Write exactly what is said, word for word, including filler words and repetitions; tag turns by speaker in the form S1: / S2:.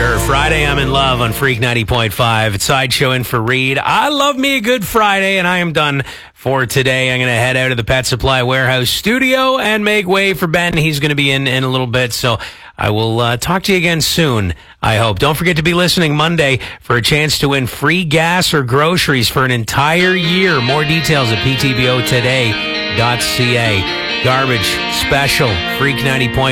S1: Sure. Friday, I'm in love on Freak ninety point five. It's Sideshow in for Reed. I love me a good Friday, and I am done for today. I'm going to head out of the Pet Supply Warehouse studio and make way for Ben. He's going to be in in a little bit, so I will uh, talk to you again soon, I hope. Don't forget to be listening Monday for a chance to win free gas or groceries for an entire year. More details at p t v o today dot c a. Garbage Special, Freak ninety point five.